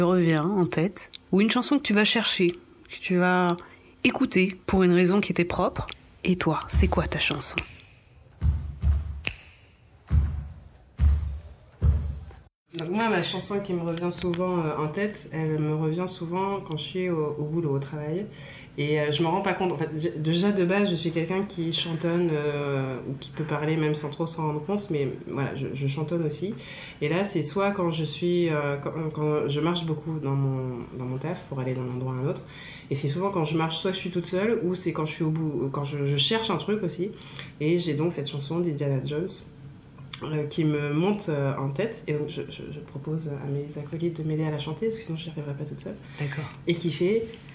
revient en tête, ou une chanson que tu vas chercher, que tu vas écouter pour une raison qui était propre. Et toi, c'est quoi ta chanson ? Donc moi, ma chanson qui me revient souvent en tête, elle me revient souvent quand je suis au boulot, au travail. Et je me rends pas compte. En fait, déjà de base, je suis quelqu'un qui chantonne ou qui peut parler même sans trop s'en rendre compte, mais voilà, je chantonne aussi. Et là, c'est soit quand je suis, quand je marche beaucoup dans mon taf pour aller d'un endroit à un autre. Et c'est souvent quand je marche, soit je suis toute seule, ou c'est quand je suis au bout, quand je cherche un truc aussi. Et j'ai donc cette chanson d'Indiana Jones qui me monte en tête, et donc je propose à mes acolytes de m'aider à la chanter parce que sinon je n'y arriverai pas toute seule. D'accord. Et qui fait